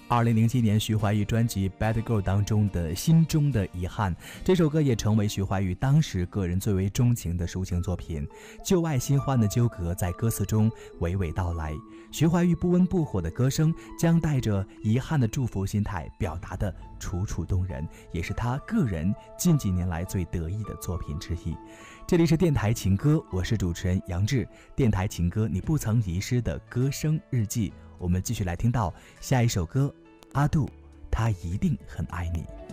2007年徐怀钰专辑《Bad Girl》当中的心中的遗憾，这首歌也成为徐怀钰当时个人最为钟情的抒情作品。旧爱新欢的纠葛在歌词中娓娓道来，徐怀钰不温不火的歌声将带着遗憾的祝福心态表达的楚楚动人，也是他个人近几年来最得意的作品之一。这里是电台情歌，我是主持人杨志，电台情歌你不曾遗失的歌声日记。我们继续来听到下一首歌，阿杜，他一定很爱你。